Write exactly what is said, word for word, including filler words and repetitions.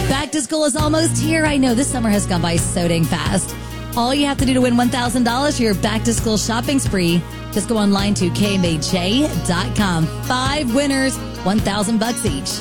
Back to school is almost here. I know this summer has gone by so dang fast. All you have to do to win one thousand dollars for your back to school shopping spree, just go online to K M A J dot com. Five winners, one thousand bucks each.